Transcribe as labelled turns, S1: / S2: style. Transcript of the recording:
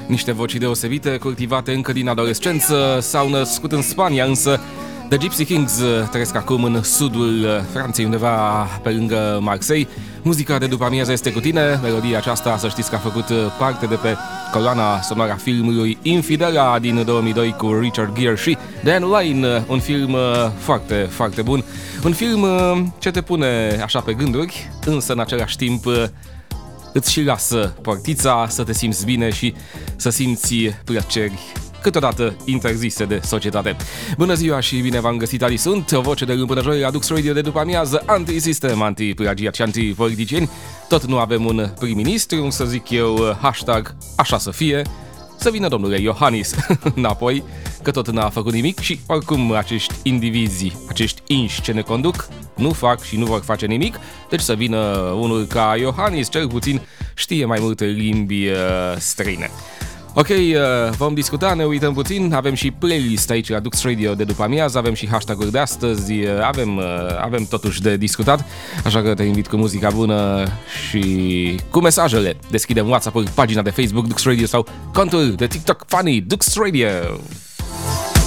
S1: Niște voci deosebite, cultivate încă din adolescență, s-au născut în Spania, însă The Gypsy Kings trăiesc acum în sudul Franței, undeva pe lângă Marseille. Muzica de după amiază este cu tine. Melodia aceasta, să știți că a făcut parte de pe coloana sonoră a filmului Infidela din 2002 cu Richard Gere și Dan Lane, un film foarte, foarte bun. Un film ce te pune așa pe gânduri, însă în același timp îți și lasă portița să te simți bine și să simți plăceri câteodată interzise de societate. Bună ziua și bine v-am găsit, Ali sunt, o voce de luni până joi la Dux Radio de după amiază, anti-sistem, anti-plagiat și anti-politicieni. Tot nu avem un prim-ministru, să zic eu, hashtag așa să fie, să vină domnule Iohannis înapoi, că tot n-a făcut nimic și oricum acești indivizi, acești inși ce ne conduc, nu fac și nu vor face nimic, deci să vină unul ca Iohannis, cel puțin știe mai multe limbi străine. Ok, vom discuta, ne uităm puțin, avem și playlist aici la Dux Radio de după amiază, avem și hashtag-uri de astăzi, avem totuși de discutat, așa că te invit cu muzica bună și cu mesajele. Deschidem WhatsApp-ul, pagina de Facebook Dux Radio sau contul de TikTok Funny Dux Radio.